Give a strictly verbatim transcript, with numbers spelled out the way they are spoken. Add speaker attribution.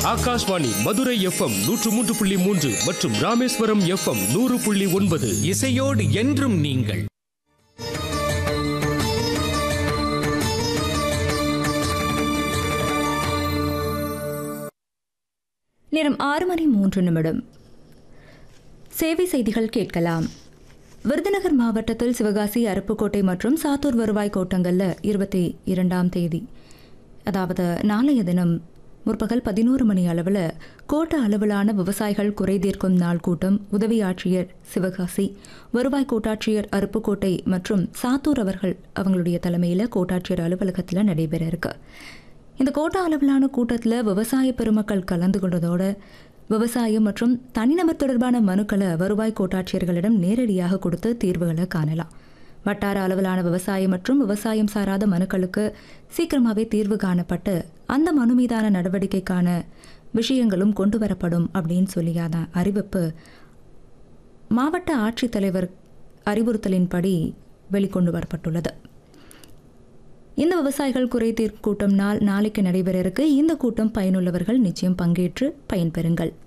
Speaker 1: Akashvani Madurai FM நூற்று மூன்று புள்ளி மூன்று மற்றும் ராமேஸ்வரம் எஃப்எம் நூறு புள்ளி ஒன்பது.
Speaker 2: இசையோடு என்றும் நீங்கள்.
Speaker 3: நேரம் ஆறு மணி மூன்று நிமிடம். சேவை செய்திகள் கேட்கலாம். விருதுநகர் மாவட்டத்தில் சிவகாசி, அருப்புக்கோட்டை மற்றும் சாத்தூர் வருவாய் கோட்டங்களில் இருபத்தி இரண்டாம் தேதி அதாவது நாளைய தினம் முற்பகல் பதினோரு மணி அளவில் கோட்ட அளவிலான விவசாயிகள் குறை தீர்க்கும் நாள் கூட்டம் உதவி ஆட்சியர் சிவகாசி, வருவாய் கோட்டாட்சியர் அருப்புக்கோட்டை மற்றும் சாத்தூர் அவர்கள் அவங்களுடைய தலைமையில் கோட்டாட்சியர் அலுவலகத்தில் நடைபெற இருக்கு. இந்த கோட்ட அளவிலான கூட்டத்தில் விவசாய பெருமக்கள் கலந்து கொண்டதோட விவசாயம் மற்றும் தனிநபர் தொடர்பான மனுக்களை வருவாய் கோட்டாட்சியர்களிடம் நேரடியாக கொடுத்து தீர்வுகளை காணலாம். வட்டார அளவிலான விவசாயம் மற்றும் விவசாயம் சாராத மனுக்களுக்கு சீக்கிரமாகவே தீர்வு காணப்பட்டு அந்த மனு மீதான நடவடிக்கைக்கான விஷயங்களும் கொண்டு வரப்படும் அப்படின்னு சொல்லியான அறிவிப்பு மாவட்ட ஆட்சித்தலைவர் அறிவுறுத்தலின்படி வெளிக்கொண்டு வரப்பட்டுள்ளது. இந்த விவசாயிகள் குறைதீர் கூட்டம் நாள் நாளைக்கு நடைபெற இருக்கு. இந்த கூட்டம் பயனுள்ளவர்கள் நிச்சயம் பங்கேற்று பயன்பெறுங்கள்.